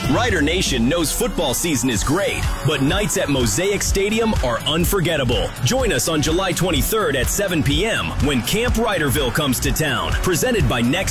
Rider Nation knows football season is great, but nights at Mosaic Stadium are unforgettable. Join us on July 23rd at 7 p.m. when Camp Riderville comes to town, presented by Next